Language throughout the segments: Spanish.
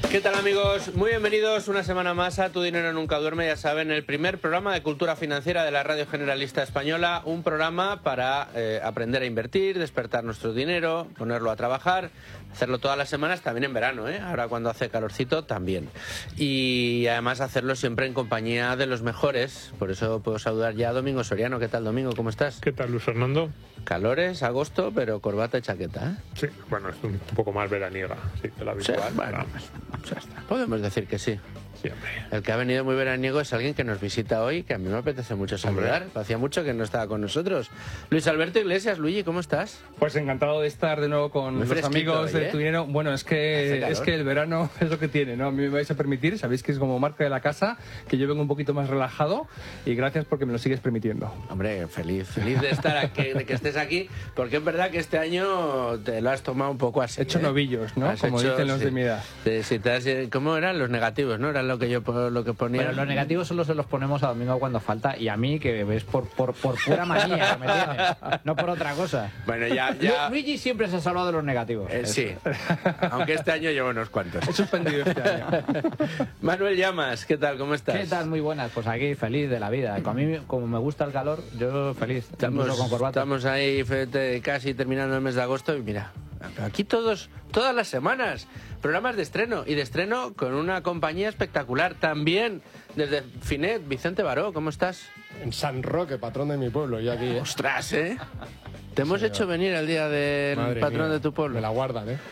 ¿Qué tal, amigos? Muy bienvenidos una semana más a Tu Dinero Nunca Duerme, ya saben, el primer programa de cultura financiera de la Radio Generalista Española, un programa para aprender a invertir, despertar nuestro dinero, ponerlo a trabajar, hacerlo todas las semanas, también en verano, ahora cuando hace calorcito también, y además hacerlo siempre en compañía de los mejores. Por eso puedo saludar ya a Domingo Soriano. ¿Qué tal, Domingo? ¿Cómo estás? ¿Qué tal, Luis Fernando? Calores, agosto, pero corbata y chaqueta, ¿eh? Sí, bueno, es un poco más veraniega, sí, de la habitual. Sí, bueno, ya está. Podemos decir que sí. Siempre. El que ha venido muy veraniego es alguien que nos visita hoy, que a mí me apetece mucho saludar. Hacía mucho que no estaba con nosotros. Luis Alberto Iglesias. Luigi, ¿cómo estás? Pues encantado de estar de nuevo con los amigos hoy, de Tu Dinero. Bueno, es que el verano es lo que tiene, ¿no? A mí me vais a permitir, sabéis que es como marca de la casa, que yo vengo un poquito más relajado, y gracias porque me lo sigues permitiendo. Hombre, feliz de estar aquí, de que estés aquí, porque es verdad que este año te lo has tomado un poco así. He hecho novillos, ¿no? Como dicen los de mi edad. ¿Cómo eran los negativos, no? Eran lo que ponía. Pero los negativos solo se los ponemos a Domingo cuando falta, y a mí, que ves por pura manía que me tienes, no por otra cosa. Bueno, ya... Luigi siempre se ha salvado de los negativos. Sí, aunque este año llevo unos cuantos. He suspendido este año. Manuel Llamas, ¿qué tal? ¿Cómo estás? ¿Qué tal? Muy buenas. Pues aquí, feliz de la vida. A mí, como me gusta el calor, yo feliz. Incluso con corbata. Estamos ahí casi terminando el mes de agosto y mira, aquí todas las semanas, programas de estreno, y de estreno con una compañía espectacular también, desde Finet. Vicente Baró, ¿cómo estás? En San Roque, patrón de mi pueblo, yo aquí, ¿eh? ¡Ostras, eh! Te hemos hecho venir el día del Madre patrón mía, de tu pueblo. Me la guardan, ¿eh?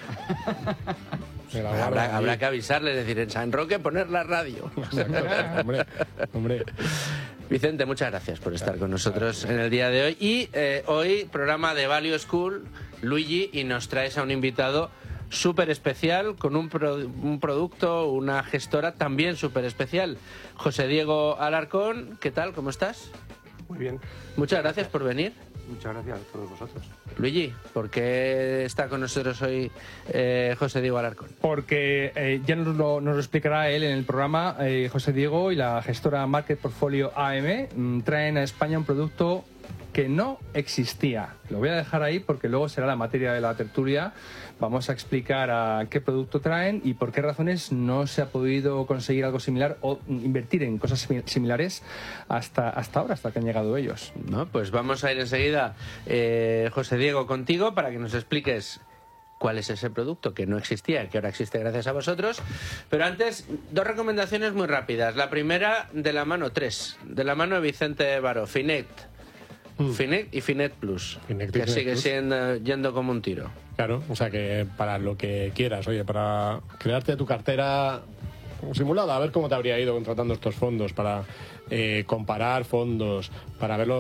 Me la guardan. Habrá que avisarle, es decir, en San Roque poner la radio. hombre. Vicente, muchas gracias por estar con nosotros en el día de hoy. Y hoy, programa de Value School, Luigi, y nos traes a un invitado súper especial, con un producto, una gestora también súper especial. José Diego Alarcón, ¿qué tal? ¿Cómo estás? Muy bien. Muchas gracias por venir. Muchas gracias a todos vosotros. Luigi, ¿por qué está con nosotros hoy José Diego Alarcón? Porque ya nos lo explicará él en el programa. José Diego y la gestora Market Portfolio AM traen a España un producto que no existía. Lo voy a dejar ahí porque luego será la materia de la tertulia. Vamos a explicar a qué producto traen y por qué razones no se ha podido conseguir algo similar o invertir en cosas similares hasta ahora, hasta que han llegado ellos. No, pues vamos a ir enseguida, José Diego, contigo para que nos expliques cuál es ese producto que no existía, que ahora existe gracias a vosotros. Pero antes, dos recomendaciones muy rápidas. La primera, de la mano de Vicente Baró, Finet. Finet y Finet Plus, que sigue yendo como un tiro. Claro, o sea que para lo que quieras, oye, para crearte tu cartera simulada, a ver cómo te habría ido contratando estos fondos, para comparar fondos, para verlo